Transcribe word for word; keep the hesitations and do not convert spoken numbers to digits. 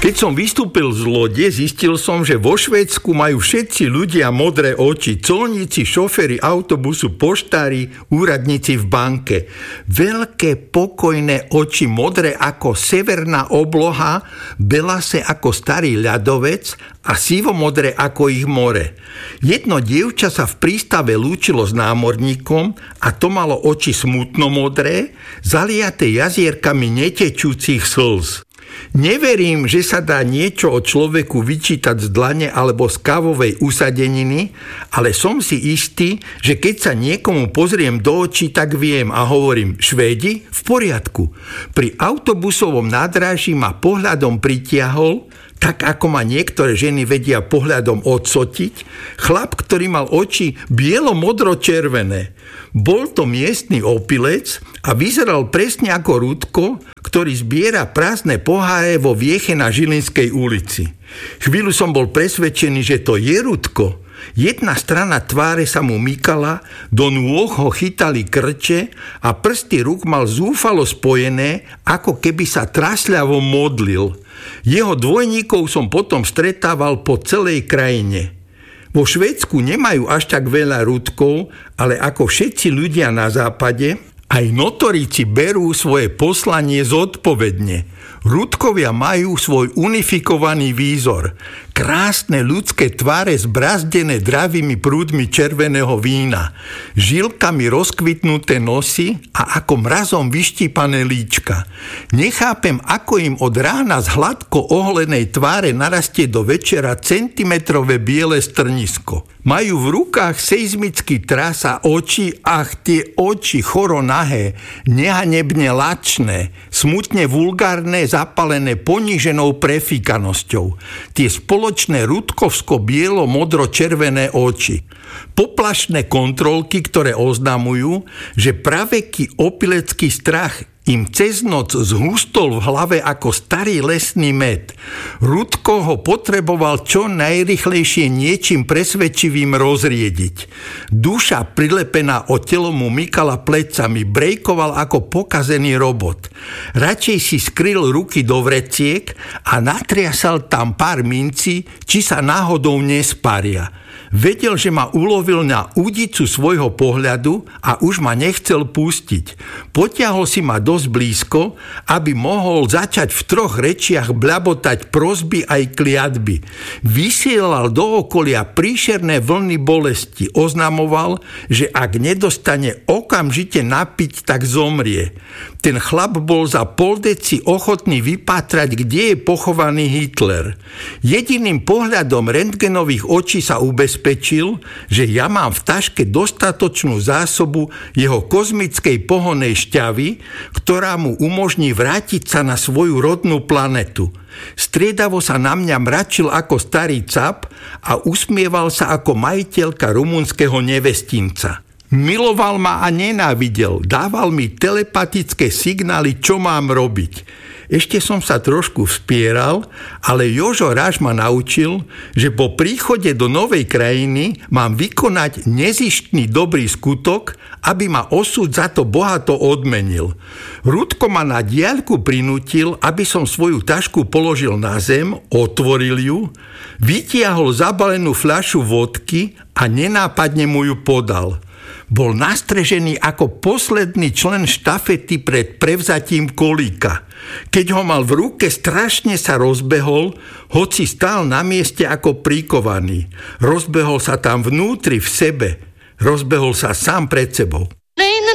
Keď som vystúpil z lode, zistil som, že vo Švédsku majú všetci ľudia modré oči. Colníci, šoféri autobusu, poštári, úradníci v banke. Veľké pokojné oči, modré ako severná obloha, belase ako starý ľadovec a sivomodré ako ich more. Jedno dievča sa v prístave lúčilo s námorníkom a to malo oči smutno modré, zaliaté jazierkami netečúcich slz. Neverím, že sa dá niečo o človeku vyčítať z dlane alebo z kávovej usadeniny, ale som si istý, že keď sa niekomu pozriem do očí, tak viem a hovorím: Švédi, v poriadku. Pri autobusovom nádraží ma pohľadom pritiahol, tak ako ma niektoré ženy vedia pohľadom odsotiť, chlap, ktorý mal oči bielo-modro-červené. Bol to miestny opilec a vyzeral presne ako Rudko, ktorý zbiera prázdne poháre vo Vieche na Žilinskej ulici. Chvíľu som bol presvedčený, že to je Rudko. Jedna strana tváre sa mu mykala, do nôh ho chytali krče a prsty rúk mal zúfalo spojené, ako keby sa trasľavo modlil. Jeho dvojníkov som potom stretával po celej krajine. Vo Švédsku nemajú až tak veľa Rudkov, ale ako všetci ľudia na západe, aj notorici berú svoje poslanie zodpovedne. Rudkovia majú svoj unifikovaný výzor. Krásne ľudské tváre zbrazdené dravými prúdmi červeného vína, žilkami rozkvitnuté nosy a ako mrazom vyštípané líčka. Nechápem, ako im od rána z hladko oholenej tváre narastie do večera centimetrové biele strnisko. Majú v rukách seizmický tras a oči, ach tie oči choronahé, nehanebne lačné, smutne vulgárne, zapalené poníženou prefíkanosťou. Tie spoločné rudkovsko-bielo-modro-červené oči. Poplašné kontrolky, ktoré oznamujú, že praveký opilecký strach im cez noc zhustol v hlave ako starý lesný med. Rudko ho potreboval čo najrychlejšie niečím presvedčivým rozriediť. Duša prilepená o telo mu mykala plecami, brejkoval ako pokazený robot. Radšej si skryl ruky do vreciek a natriasal tam pár mincí, či sa náhodou nesparia. Vedel, že ma ulovil na údicu svojho pohľadu a už ma nechcel pustiť. Potiahol si ma dosť blízko, aby mohol začať v troch rečiach bľabotať prosby aj kliatby. Vysielal do okolia príšerné vlny bolesti. Oznamoval, že ak nedostane okamžite napiť, tak zomrie. Ten chlap bol za pol deci ochotný vypátrať, kde je pochovaný Hitler. Jediným pohľadom rentgenových očí sa ubezpečil, že ja mám v taške dostatočnú zásobu jeho kozmickej pohonnej šťavy, ktorá mu umožní vrátiť sa na svoju rodnú planetu. Striedavo sa na mňa mračil ako starý cap a usmieval sa ako majiteľka rumunského nevestinca. Miloval ma a nenávidel, dával mi telepatické signály, čo mám robiť. Ešte som sa trošku vspieral, ale Jožo Ráš ma naučil, že po príchode do novej krajiny mám vykonať nezištný dobrý skutok, aby ma osud za to bohato odmenil. Rudko ma na diaľku prinútil, aby som svoju tašku položil na zem, otvoril ju, vytiahol zabalenú fľašu vodky a nenápadne mu ju podal. Bol nastrežený ako posledný člen štafety pred prevzatím kolíka. Keď ho mal v ruke, strašne sa rozbehol, hoci stál na mieste ako prikovaný. Rozbehol sa tam vnútri v sebe. Rozbehol sa sám pred sebou.